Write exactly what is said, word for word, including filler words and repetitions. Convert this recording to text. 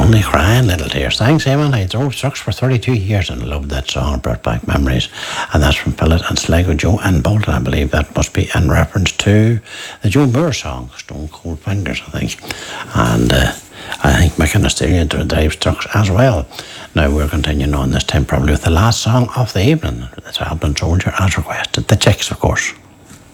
Only Crying Little Tears. Thanks, Eamon. I drove trucks for thirty-two years and loved that song. It brought back memories. And that's from Philip and Sligo, Joe and Bolton. I believe that must be in reference to the Joe Moore song, Stone Cold Fingers, I think. And uh, I think Mick and Asteria drives trucks as well. Now we're continuing on this time probably with the last song of the evening. It's Albion Soldier as requested. The Chicks, of course.